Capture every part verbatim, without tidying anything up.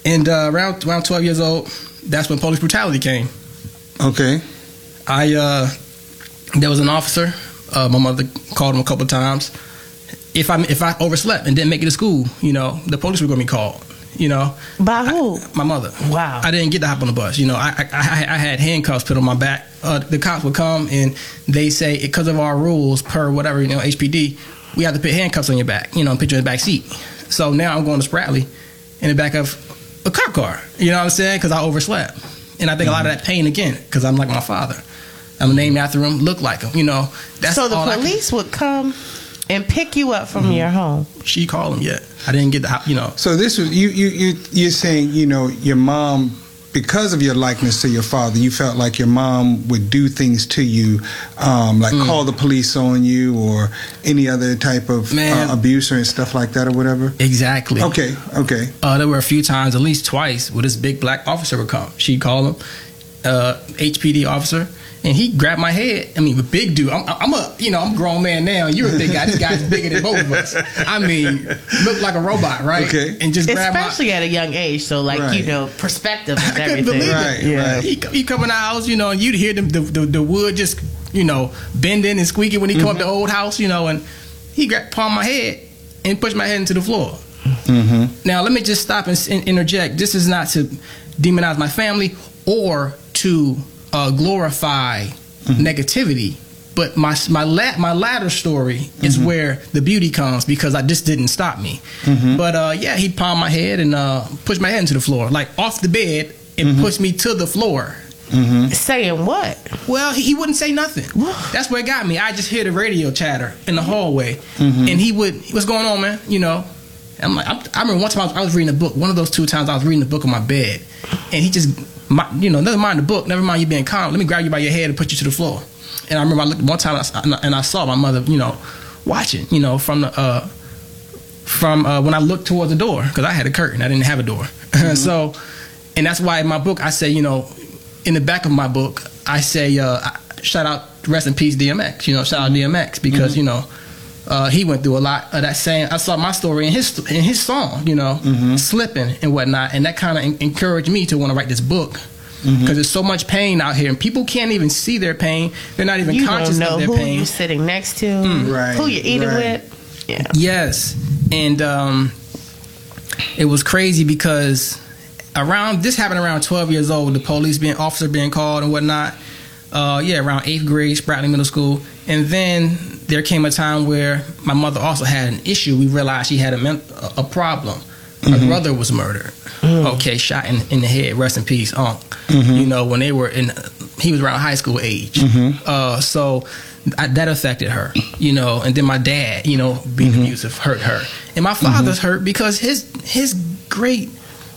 And uh, around around twelve years old, that's when police brutality came. Okay. I uh, there was an officer. Uh, my mother called him a couple of times. If I if I overslept and didn't make it to school, you know, the police were going to be called. You know, by who? I, my mother. Wow. I didn't get to hop on the bus. You know, I I, I, I had handcuffs put on my back. Uh, the cops would come and they say because of our rules per whatever, you know, H P D, we have to put handcuffs on your back. You know, and put you in the back seat. So now I'm going to Spratley in the back of a cop car. You know what I'm saying? Because I overslept, and I think mm-hmm. a lot of that pain again because I'm like my father. I'm named after him, look like him. You know, that's so the all police would come and pick you up from mm-hmm. your home. She called him yet. I didn't get the, you know. So this was you. You you you're saying you know your mom, because of your likeness to your father, you felt like your mom would do things to you, um, like mm. call the police on you or any other type of uh, abuse or stuff like that or whatever. Exactly. Okay. Okay. Uh, there were a few times, at least twice, where this big black officer would come. She'd call him, uh, H P D officer. And he grabbed my head. I mean, a big dude. I'm, I'm a, you know, I'm a grown man now. You're a big guy. This guy's bigger than both of us. I mean, looked like a robot, right? Okay. And just grab my, especially at a young age. So, like, right. you know, perspective is I everything. couldn't believe right, it. Yeah. Right. He, he come in the house, you know, and you'd hear the the, the, the wood just, you know, bending and squeaking when he mm-hmm. come up the old house, you know, and he grabbed palm my head and pushed my head into the floor. Mm-hmm. Now, let me just stop and, and interject. This is not to demonize my family or to uh, glorify Mm-hmm. negativity, but my my la- my latter story is mm-hmm. where the beauty comes because I just didn't stop me. Mm-hmm. But uh, yeah, he palmed my head and uh, pushed my head into the floor, like off the bed, and mm-hmm. pushed me to the floor. Mm-hmm. Saying what? Well, he, he wouldn't say nothing. That's what got me. I just hear the radio chatter in the hallway, mm-hmm. and he would, "What's going on, man?" You know. I'm like, I'm, I remember one time I was, I was reading a book. One of those two times I was reading the book on my bed, and he just. My, you know, never mind the book, never mind you being calm. Let me grab you by your head and put you to the floor. And I remember I looked one time and I saw my mother, you know, watching, you know, from the uh, from uh, when I looked towards the door because I had a curtain, I didn't have a door. Mm-hmm. So, and that's why in my book I say, you know, in the back of my book I say, uh, shout out, rest in peace, D M X. You know, shout out D M X because mm-hmm. you know. Uh, he went through a lot of that same. I saw my story in his in his song, you know, mm-hmm. slipping and whatnot, and that kind of en- encouraged me to want to write this book because mm-hmm. there's so much pain out here, and people can't even see their pain. They're not even you conscious don't know of their who pain. You're sitting next to, mm. right, who you're eating right. with. Yeah. Yes, and um, it was crazy because around this happened around twelve years old. The police being officer being called and whatnot. Uh, yeah, around eighth grade, Spratley Middle School, and then there came a time where my mother also had an issue. We realized she had a men- a problem. Her mm-hmm. brother was murdered. Mm. Okay, shot in, in the head. Rest in peace, Unc. Mm-hmm. You know, when they were in, he was around high school age. Mm-hmm. Uh, so I, that affected her. You know, and then my dad, you know, being mm-hmm. abusive hurt her, and my father's mm-hmm. hurt because his his great,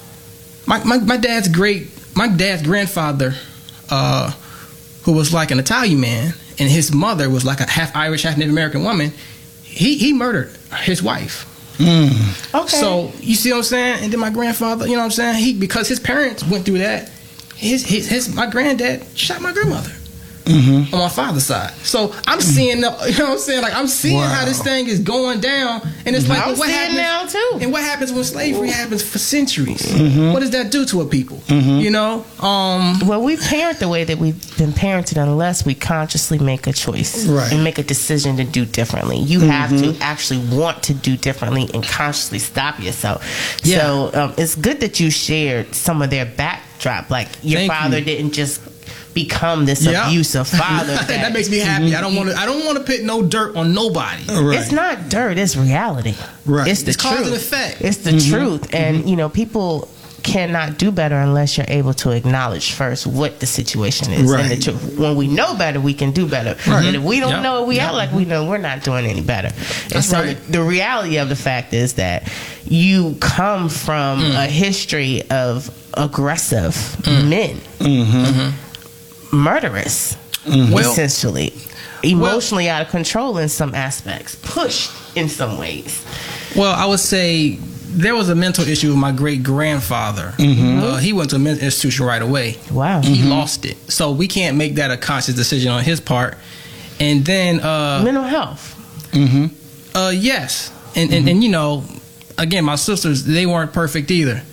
my my, my dad's great, my dad's grandfather. Uh, who was like an Italian man, and his mother was like a half Irish, half Native American woman, he he murdered his wife. Mm. Okay. So, you see what I'm saying? And then my grandfather, you know what I'm saying? He because his parents went through that, his his, his my granddad shot my grandmother. Mm-hmm. On my father's side. So I'm seeing, the, you know what I'm saying? Like I'm seeing wow. how this thing is going down, and it's like, I'm well, what happens now too? And what happens when slavery happens for centuries? Mm-hmm. What does that do to a people? Mm-hmm. You know? Um, well, we parent the way that we've been parented unless we consciously make a choice right. and make a decision to do differently. You mm-hmm. have to actually want to do differently and consciously stop yourself. Yeah. So um, it's good that you shared some of their backdrop. Like your Thank father you. didn't just become this yep. abusive father. that, that makes me happy. Mm-hmm. I don't want to. I don't want to put no dirt on nobody. Right. It's not dirt. It's reality. Right. It's the it's truth. Cause and effect. It's the mm-hmm. truth. And mm-hmm. you know, people cannot do better unless you're able to acknowledge first what the situation is. Right. And the truth. When we know better, we can do better. Right. And if we don't yep. know, we yep. act like we know. We're not doing any better. And That's so right. the, the reality of the fact is that you come from mm. a history of aggressive mm. men. Mm-hmm. Mm-hmm. Murderous, mm-hmm. essentially, emotionally well, out of control in some aspects, pushed in some ways. Well, I would say there was a mental issue with my great grandfather. Mm-hmm. Uh, he went to a mental institution right away. Wow, he mm-hmm. lost it. So we can't make that a conscious decision on his part. And then uh, mental health. Mm-hmm. Uh, yes, and, mm-hmm. and and you know, again, my sisters, they weren't perfect either.